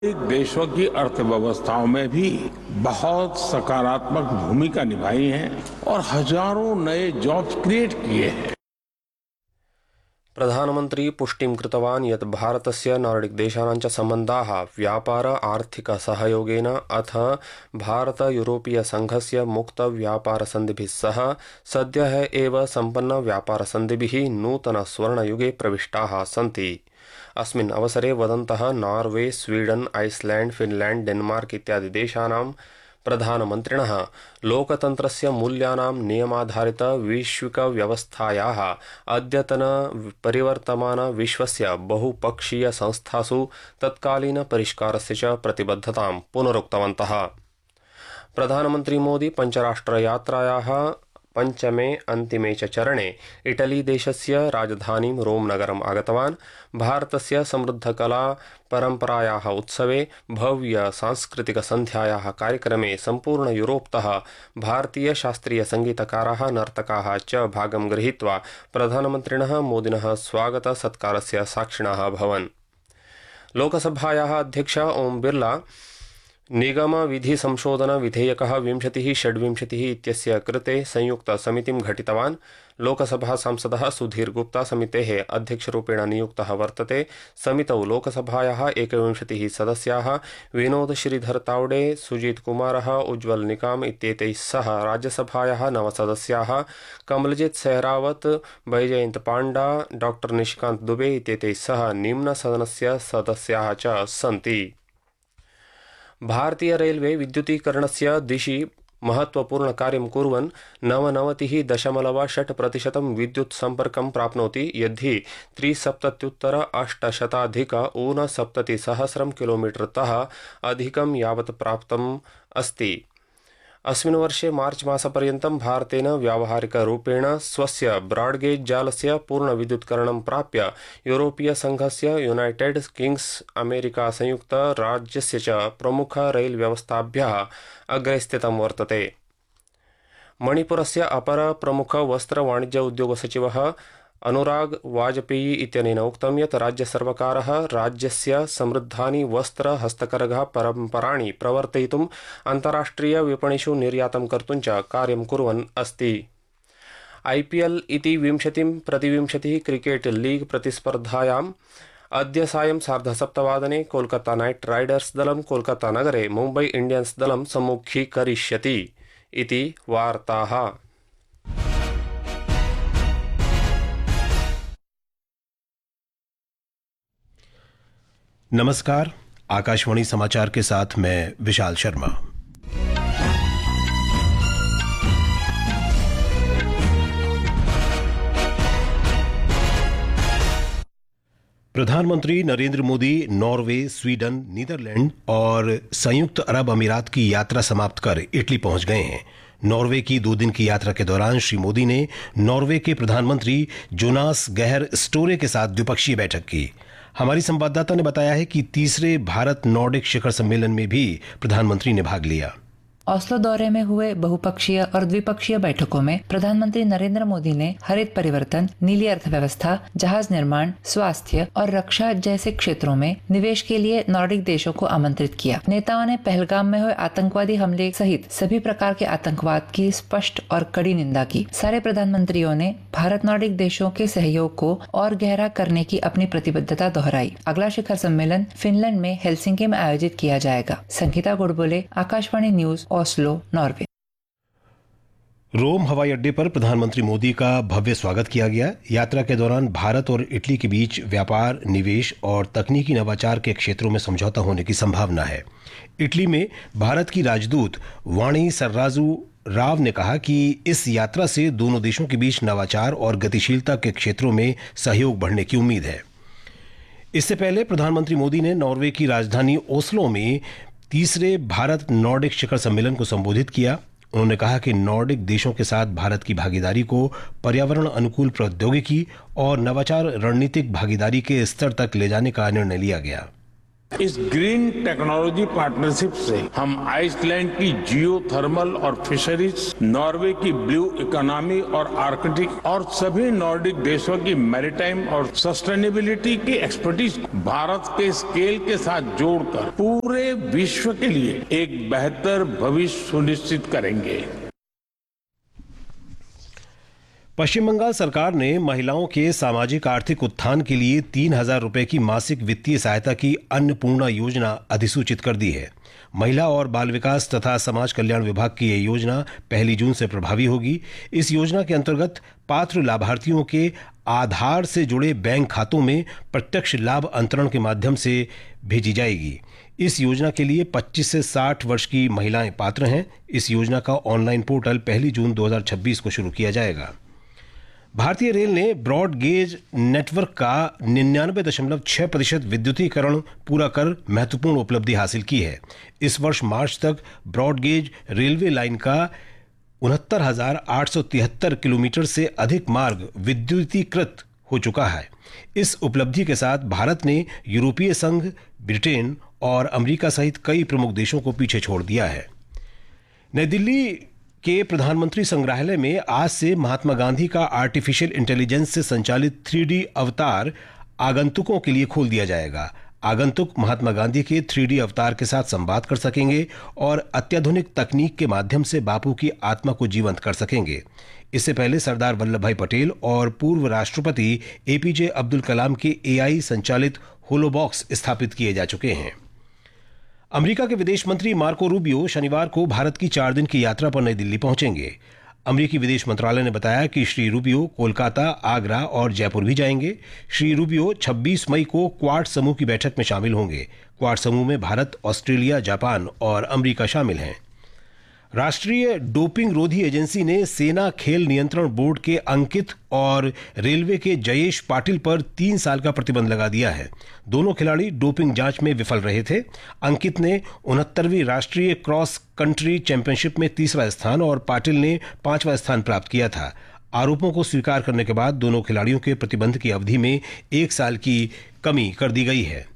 देशों की अर्थव्यवस्थाओं में भी बहुत सकारात्मक भूमिका निभाई है और हजारों नए जॉब्स क्रिएट किए हैं। प्रधानमंत्री पुष्टिं कृतवान् यत् भारतस्य नॉर्डिक देशानां च सम्बन्धाः व्यापार आर्थिक सहयोगेन अथ भारत यूरोपीय संघस्य मुक्त व्यापार सन्धिभिः सह सद्यः एव सम्पन्न व्यापार सन्धिभिः नूतन स्वर्णयुगे प्रविष्टाः सन्ति। अस्मिन् अवसरे वदन्तः Norway, Sweden, Iceland, Finland, Denmark इत्यादि देशानां प्रधानमन्त्रिणः लोकतन्त्रस्य मूल्यानां नियमाधारित वैश्विक व्यवस्थायाः अद्यतन परिवर्तमान विश्वस्य बहुपक्षीय संस्थासु तत्कालीन परिष्कारस्य च प्रतिबद्धतां पुनरुक्तवन्तः। प्रधानमन्त्री मोदी पञ्चराष्ट्रयात्रायाः पंचमे अन्तिमे च चरणे इटली देशस्य राजधानीं रोम नगरम् आगतवान्। भारतस्य समृद्धकला परम्परायाः उत्सवे भव्य सांस्कृतिक सन्ध्यायाः कार्यक्रमे सम्पूर्ण यूरोपतः भारतीय शास्त्रीय संगीतकाराः नर्तकाः च भागं गृहीत्वा प्रधानमन्त्रिणः मोदिनः स्वागत सत्कारस्य साक्षिणः अभवन्। लोकसभायाः अध्यक्षः ओम बिर्ला निगम विधि संशोधन विधेयकः 2026 इत्यस्य कृते संयुक्त समितिं घटितवान्। लोकसभा सांसदः सुधीर गुप्ता समितेः अध्यक्षरूपेण नियुक्तः वर्तते। समितौ लोकसभायाः 21 सदस्याः विनोद श्रीधर तावडे, सुजीत कुमारः, उज्ज्वल निकाम इत्येतैः सह राज्यसभायाः 9 सदस्याः कमलजीत सेहरावत, बैजयंत पांडा, डॉक्टर निशिकांत दुबे इत्येतैः सह निम्नसदनस्य सदस्याः च सन्ति। भारतीय रेलवे विद्युतीकरणस्य दिशि महत्वपूर्ण कार्यं कुर्वन् 99.6% विद्युत् सम्पर्कं प्राप्नोति, यद्धि 73,800 किलोमीटरतः अधिकं यावत् प्राप्तम् अस्ति। अस्मिन् वर्षे मार्च मासपर्यन्तं भारतेन व्यावहारिकरूपेण स्वस्य ब्राडगेज जालस्य पूर्णविद्युत्करणं प्राप्य यूरोपीय संघस्य यूनाइटेड किंग्स अमेरिका संयुक्त राज्यस्य च प्रमुख रेल व्यवस्थाभ्यः अग्रे स्थितं वर्तते। मणिपुरस्य अपर प्रमुख वस्त्र वाणिज्य उद्योग सचिवः अनुराग वाजपेयी इत्यनेन उक्तं यत् राज्यसर्वकारः राज्यस्य समृद्धानि वस्त्र हस्तकरघा परम्पराणि प्रवर्तयितुम् अन्ताराष्ट्रिय विपणिषु निर्यातं कर्तुं च कार्यं कुर्वन् अस्ति। IPL इति 20-20 क्रिकेट लीग प्रतिस्पर्धायाम् अद्य सायं 7:30 कोलकाता नाइट राइडर्स दलं कोलकाता नगरे मुम्बई इंडियंस दलं सम्मुखीकरिष्यति इति वार्ताः। नमस्कार, आकाशवाणी समाचार के साथ मैं विशाल शर्मा। प्रधानमंत्री Narendra Modi Norway, Sweden, Netherlands और संयुक्त अरब अमीरात की यात्रा समाप्त कर इटली पहुंच गए हैं। नॉर्वे की 2 दिन की यात्रा के दौरान श्री मोदी ने नॉर्वे के प्रधानमंत्री जोनास गहर स्टोरे के साथ द्विपक्षीय बैठक की। हमारी संवाददाता ने बताया है कि तीसरे भारत नॉर्डिक शिखर सम्मेलन में भी प्रधानमंत्री ने भाग लिया। ओस्लो दौरे में हुए बहुपक्षीय और द्विपक्षीय बैठकों में प्रधानमंत्री नरेंद्र मोदी ने हरित परिवर्तन, नीली अर्थव्यवस्था, जहाज निर्माण, स्वास्थ्य और रक्षा जैसे क्षेत्रों में निवेश के लिए नॉर्डिक देशों को आमंत्रित किया। नेताओं ने पहलगाम में हुए आतंकवादी हमले सहित सभी प्रकार के आतंकवाद की स्पष्ट और कड़ी निंदा की। सारे प्रधानमंत्रियों ने भारत नॉर्डिक देशों के सहयोग को और गहरा करने की अपनी प्रतिबद्धता दोहराई। अगला शिखर सम्मेलन फिनलैंड में हेलसिंकी में आयोजित किया जाएगा। Sangeeta गुड़बोले, Akashvani news, Oslo, Norway. रोम हवाई अड्डे पर प्रधानमंत्री मोदी का भव्य स्वागत किया गया। यात्रा के दौरान भारत और इटली के बीच व्यापार, निवेश और तकनीकी नवाचार के क्षेत्रों में समझौता होने की संभावना है। इटली में भारत की राजदूत वाणी सर्राजू राव ने कहा कि इस यात्रा से दोनों देशों के बीच नवाचार और गतिशीलता के क्षेत्रों में सहयोग बढ़ने की उम्मीद है। इससे पहले प्रधानमंत्री मोदी ने नॉर्वे की राजधानी ओस्लो में तीसरे भारत नॉर्डिक शिखर सम्मेलन को संबोधित किया। उन्होंने कहा कि नॉर्डिक देशों के साथ भारत की भागीदारी को पर्यावरण अनुकूल प्रौद्योगिकी और नवाचार रणनीतिक भागीदारी के स्तर तक ले जाने का निर्णय लिया गया। इस ग्रीन टेक्नोलॉजी पार्टनरशिप से हम आइसलैंड की जियोथर्मल और फिशरीज, नॉर्वे की ब्लू इकोनॉमी और आर्कटिक और सभी नॉर्डिक देशों की मैरीटाइम और सस्टेनेबिलिटी की एक्सपर्टीज भारत के स्केल के साथ जोड़कर पूरे विश्व के लिए एक बेहतर भविष्य सुनिश्चित करेंगे। पश्चिम बंगाल सरकार ने महिलाओं के सामाजिक आर्थिक उत्थान के लिए 3,000 रुपए की मासिक वित्तीय सहायता की अन्नपूर्णा योजना अधिसूचित कर दी है। महिला और बाल विकास तथा समाज कल्याण विभाग की यह योजना 1 जून से प्रभावी होगी। इस योजना के अंतर्गत पात्र लाभार्थियों के आधार से जुड़े बैंक खातों में प्रत्यक्ष लाभ अंतरण के माध्यम से भेजी जाएगी। इस योजना के लिए 25 से 60 वर्ष की महिलाएं पात्र हैं। इस योजना का ऑनलाइन पोर्टल 1 जून 2026 को शुरू किया जाएगा। भारतीय रेल ने ब्रॉड गेज नेटवर्क का 99.6% विद्युतीकरण पूरा कर महत्वपूर्ण उपलब्धि हासिल की है। इस वर्ष मार्च तक ब्रॉड गेज रेलवे लाइन का 69,873 किलोमीटर से अधिक मार्ग विद्युतीकृत हो चुका है। इस उपलब्धि के साथ भारत ने यूरोपीय संघ, ब्रिटेन और अमेरिका सहित कई प्रमुख देशों को पीछे छोड़ दिया है। नई दिल्ली के प्रधानमंत्री संग्रहालय में आज से महात्मा गांधी का आर्टिफिशियल इंटेलिजेंस से संचालित 3D अवतार आगंतुकों के लिए खोल दिया जाएगा। आगंतुक महात्मा गांधी के 3D अवतार के साथ संवाद कर सकेंगे और अत्याधुनिक तकनीक के माध्यम से बापू की आत्मा को जीवंत कर सकेंगे। इससे पहले सरदार वल्लभ भाई पटेल और पूर्व राष्ट्रपति APJ अब्दुल कलाम के AI संचालित होलोबॉक्स स्थापित किए जा चुके हैं। अमेरिका के विदेश मंत्री मार्को रूबियो शनिवार को भारत की 4 दिन की यात्रा पर नई दिल्ली पहुंचेंगे। अमेरिकी विदेश मंत्रालय ने बताया कि श्री रूबियो कोलकाता, आगरा और जयपुर भी जाएंगे। श्री रूबियो 26 मई को क्वाड समूह की बैठक में शामिल होंगे। क्वाड समूह में भारत, ऑस्ट्रेलिया, जापान और अमेरिका शामिल हैं। राष्ट्रीय डोपिंग रोधी एजेंसी ने सेना खेल नियंत्रण बोर्ड के अंकित और रेलवे के जयेश पाटिल पर 3 साल का प्रतिबंध लगा दिया है। दोनों खिलाड़ी डोपिंग जांच में विफल रहे थे। अंकित ने 69वीं राष्ट्रीय क्रॉस कंट्री चैंपियनशिप में 3रा स्थान और पाटिल ने 5वां स्थान प्राप्त किया था। आरोपों को स्वीकार करने के बाद दोनों खिलाड़ियों के प्रतिबंध की अवधि में 1 साल की कमी कर दी गई है।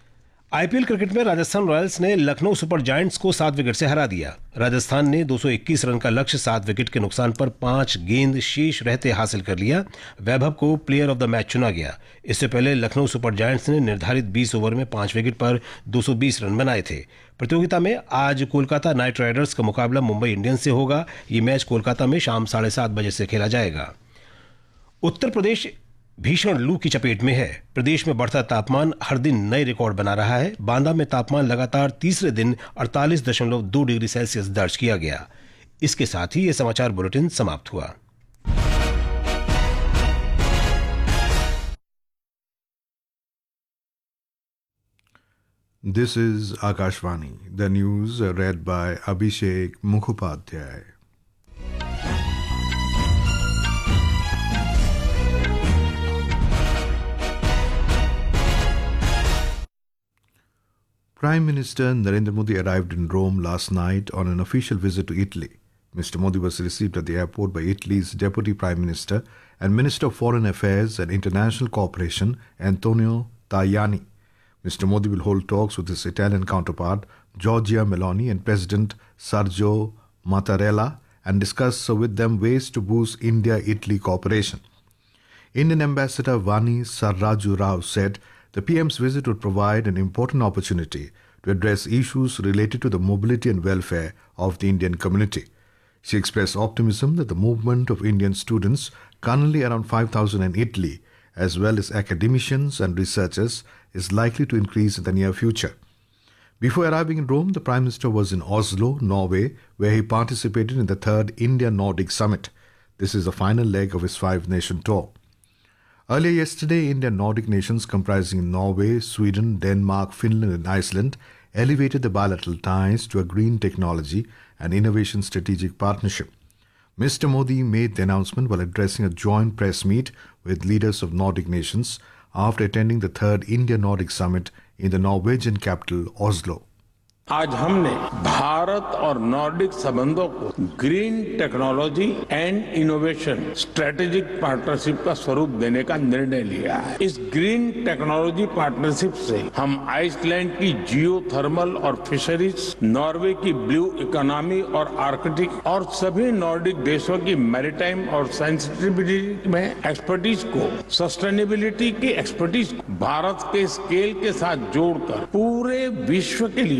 IPL क्रिकेट में राजस्थान रॉयल्स ने लखनऊ सुपर जायंट्स को 7 विकेट से हरा दिया। राजस्थान ने 221 रन का लक्ष्य 7 विकेट के नुकसान पर 5 गेंद शेष रहते हासिल कर लिया। वैभव को प्लेयर ऑफ द मैच चुना गया। इससे पहले लखनऊ सुपर जायंट्स ने निर्धारित 20 ओवर में 5 विकेट पर 220 रन बनाए थे। प्रतियोगिता में आज कोलकाता नाइट राइडर्स का मुकाबला मुंबई इंडियंस से होगा। ये मैच कोलकाता में शाम 7:30 बजे से खेला जाएगा। उत्तर प्रदेश भीषण लू की चपेट में है। प्रदेश में बढ़ता तापमान हर दिन नए रिकॉर्ड बना रहा है। बांदा में तापमान लगातार तीसरे दिन 48.2 डिग्री सेल्सियस दर्ज किया गया। इसके साथ ही यह समाचार बुलेटिन समाप्त हुआ। This is Akashvani. The news read by Abhishek Mukhopadhyay. Prime Minister Narendra Modi arrived in Rome last night on an official visit to Italy. Mr. Modi was received at the airport by Italy's Deputy Prime Minister and Minister of Foreign Affairs and International Cooperation, Antonio Tajani. Mr. Modi will hold talks with his Italian counterpart, Giorgia Meloni, and President Sergio Mattarella and discuss with them ways to boost India-Italy cooperation. Indian Ambassador Vani Sarraju Rao said the PM's visit would provide an important opportunity to address issues related to the mobility and welfare of the Indian community. She expressed optimism that the movement of Indian students, currently around 5,000 in Italy, as well as academicians and researchers, is likely to increase in the near future. Before arriving in Rome, the Prime Minister was in Oslo, Norway, where he participated in the 3rd India-Nordic Summit. This is the final leg of his 5-nation tour. Earlier yesterday, India and Nordic nations comprising Norway, Sweden, Denmark, Finland and Iceland elevated the bilateral ties to a green technology and innovation strategic partnership. Mr. Modi made the announcement while addressing a joint press meet with leaders of Nordic nations after attending the 3rd India-Nordic Summit in the Norwegian capital, Oslo. आज हमने भारत और Nordic संबंधों को green technology and innovation strategic partnership का स्वरूप देने का निर्णय लिया है। इस ग्रीन टेक्नोलॉजी पार्टनरशिप से हम आइसलैंड की जियोथर्मल और फिशरीज, नॉर्वे की ब्लू इकोनॉमी और आर्कटिक और सभी नॉर्डिक देशों की मैरीटाइम और सेंसिटिविटी में एक्सपर्टीज को, सस्टेनेबिलिटी की एक्सपर्टीज को भारत के स्केल के साथ जोड़कर पूरे विश्व के लिए